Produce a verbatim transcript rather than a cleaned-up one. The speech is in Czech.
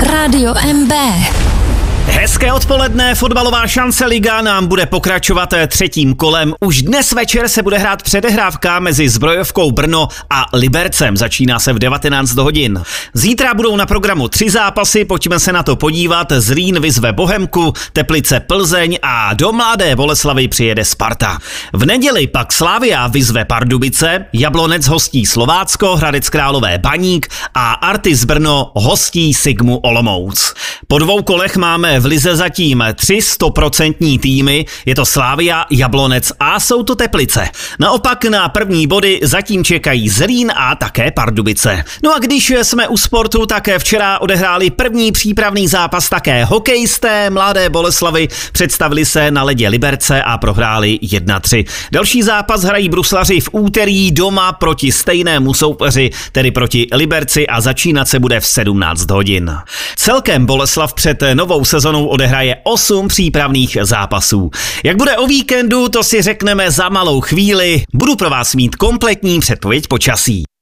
Rádio M B. Hezké odpoledne, fotbalová šance liga nám bude pokračovat třetím kolem. Už dnes večer se bude hrát předehrávka mezi Zbrojovkou Brno a Libercem. Začíná se v devatenáct hodin. Zítra budou na programu tři zápasy, pojďme se na to podívat. Zlín vyzve Bohemku, Teplice Plzeň a do Mladé Boleslavi přijede Sparta. V neděli pak Slavia vyzve Pardubice, Jablonec hostí Slovácko, Hradec Králové Baník a Artis Brno hostí Sigmu Olomouc. Po dvou kolech máme v lize zatím tři stoprocentní týmy, je to Slavia, Jablonec a jsou to Teplice. Naopak na první body zatím čekají Zlín a také Pardubice. No a když jsme u sportu, tak včera odehráli první přípravný zápas také hokejisté Mladé Boleslavy, představili se na ledě Liberce a prohráli jedna tři. Další zápas hrají bruslaři v úterý doma proti stejnému soupeři, tedy proti Liberci, a začínat se bude v sedmnáct hodin. Celkem Boleslav před novou sezonou odehraje osm přípravných zápasů. Jak bude o víkendu, to si řekneme za malou chvíli. Budu pro vás mít kompletní předpověď počasí.